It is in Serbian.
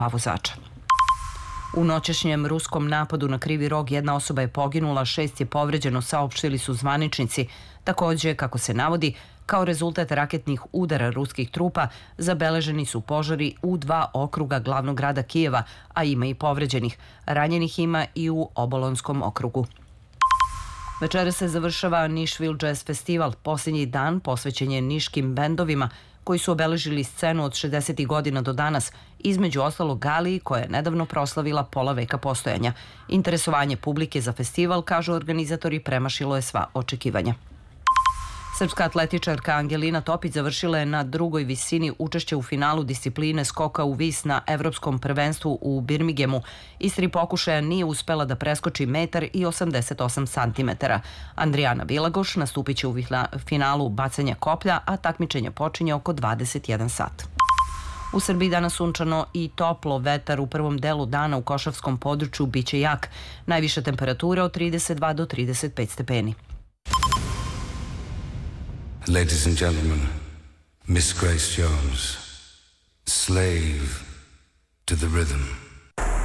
vozača. U noćašnjem ruskom napadu na Krivi Rog jedna osoba je poginula, 6 je povređeno, saopštili su zvaničnici. Takođe, kako se navodi, kao rezultat raketnih udara ruskih trupa zabeleženi su požari u 2 okruga glavnog grada Kijeva, a ima i povređenih. Ranjenih ima i u Obolonskom okrugu. Večera se završava Nišvil Jazz Festival. Posljednji dan posvećen je niškim bendovima koji su obeležili scenu od 60. godina do danas, između ostalog Galiji, koja je nedavno proslavila pola veka postojanja. Interesovanje publike za festival, kažu organizatori, premašilo je sva očekivanja. Srpska atletičarka Angelina Topić završila je na drugoj visini učešće u finalu discipline skoka u vis na Evropskom prvenstvu u Birminghamu. Iz 3 pokušaja nije uspela da preskoči 1,88 centimetara. Andrijana Bilagoš nastupit će u finalu bacanja koplja, a takmičenje počinje oko 21 sat. U Srbiji danas sunčano i toplo, vetar u prvom delu dana u Košavskom području biće jak. Najviša temperatura od 32 do 35 stepeni. Ladies and gentlemen, Miss Grace Jones, slave to the rhythm.